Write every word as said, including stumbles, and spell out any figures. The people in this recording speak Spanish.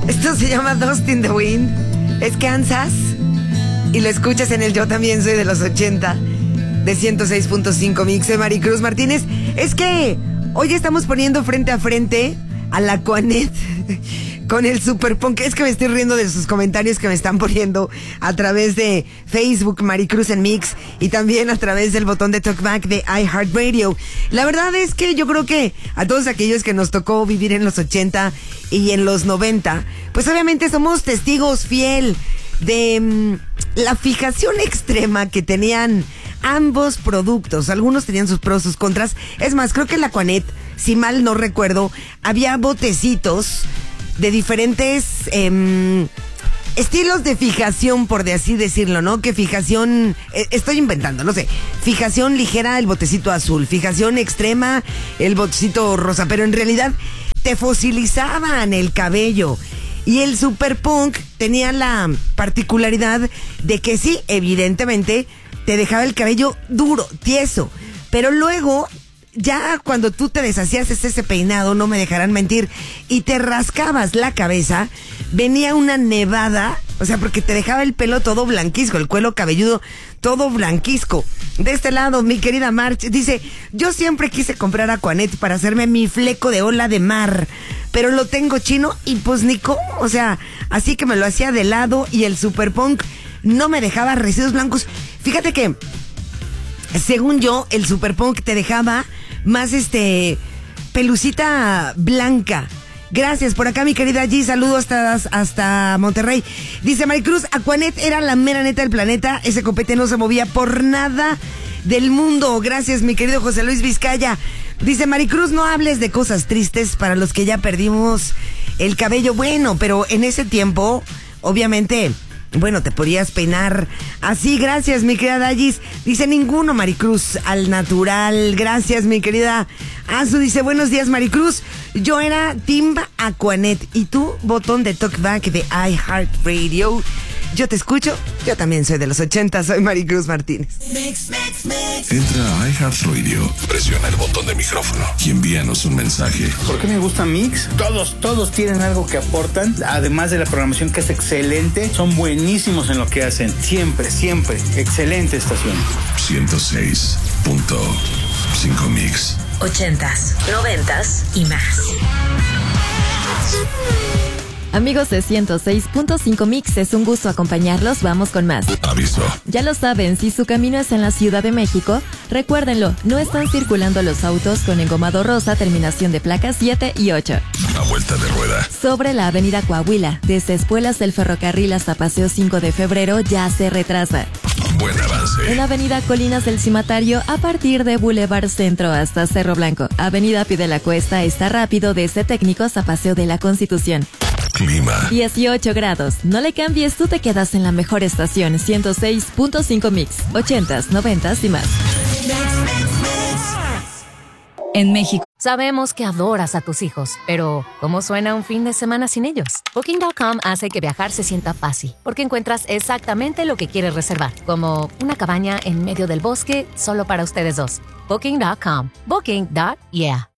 Esto se llama Dust in the Wind. Es Kansas. Y lo escuchas en el Yo También Soy de los ochenta. De ciento seis punto cinco Mix de Maricruz Martínez. Es que hoy estamos poniendo frente a frente a la Aquanet con el Superpunk. Es que me estoy riendo de sus comentarios que me están poniendo a través de Facebook Maricruz en Mix y también a través del botón de Talkback de iHeartRadio. La verdad es que yo creo que a todos aquellos que nos tocó vivir en los ochenta y en los noventa, pues obviamente somos testigos fiel de mmm, la fijación extrema que tenían ambos productos. Algunos tenían sus pros, sus contras. Es más, creo que en la Aquanet, si mal no recuerdo, había botecitos de diferentes eh, estilos de fijación, por de así decirlo, ¿no? Que fijación, eh, estoy inventando, no sé, fijación ligera, el botecito azul, fijación extrema, el botecito rosa, pero en realidad te fosilizaban el cabello. Y el Superpunk tenía la particularidad de que sí, evidentemente, te dejaba el cabello duro, tieso, pero luego, ya cuando tú te deshacías de ese peinado, no me dejarán mentir, y te rascabas la cabeza, venía una nevada, o sea, porque te dejaba el pelo todo blanquisco, el cuero cabelludo todo blanquisco. De este lado, mi querida March dice, yo siempre quise comprar Aquanet para hacerme mi fleco de ola de mar, pero lo tengo chino y pues ni cómo, o sea, así que me lo hacía de lado y el Superpunk no me dejaba residuos blancos. Fíjate que, según yo, el Superpunk te dejaba más este pelucita blanca. Gracias, por acá mi querida G, saludos hasta, hasta Monterrey. Dice Maricruz, Aquanet era la mera neta del planeta, ese copete no se movía por nada del mundo. Gracias, mi querido José Luis Vizcaya. Dice Maricruz, no hables de cosas tristes para los que ya perdimos el cabello. Bueno, pero en ese tiempo, obviamente, bueno, te podías peinar así. Gracias, mi querida Dallis. Dice, ninguno, Maricruz, al natural. Gracias, mi querida Azu. Dice, buenos días, Maricruz. Yo era Team Aquanet. Y tú, botón de Talkback de iHeartRadio. Yo te escucho. Yo también soy de los ochenta. Soy Maricruz Martínez. Mix, mix, mix. Entra a iHeartRadio, presiona el botón de micrófono y envíanos un mensaje. ¿Por qué me gusta Mix? Todos, todos tienen algo que aportan. Además de la programación que es excelente, son buenísimos en lo que hacen. Siempre, siempre. Excelente estación. ciento seis punto cinco Mix. Ochentas, noventas y más. Amigos de ciento seis punto cinco Mix, es un gusto acompañarlos. Vamos con más. Aviso. Ya lo saben, si su camino es en la Ciudad de México, recuérdenlo, no están circulando los autos con engomado rosa, terminación de placas siete y ocho. A vuelta de rueda. Sobre la avenida Coahuila, desde Espuelas del Ferrocarril hasta Paseo cinco de febrero, ya se retrasa. Buen avance. En avenida Colinas del Cimatario, a partir de Boulevard Centro hasta Cerro Blanco. Avenida Pie de la Cuesta está rápido desde Técnicos a Paseo de la Constitución. Clima. dieciocho grados. No le cambies, tú te quedas en la mejor estación. ciento seis punto cinco Mix. ochentas, noventas y más. En México. Sabemos que adoras a tus hijos, pero ¿cómo suena un fin de semana sin ellos? Booking punto com hace que viajar se sienta fácil, porque encuentras exactamente lo que quieres reservar, como una cabaña en medio del bosque solo para ustedes dos. Booking punto com. Booking. Yeah.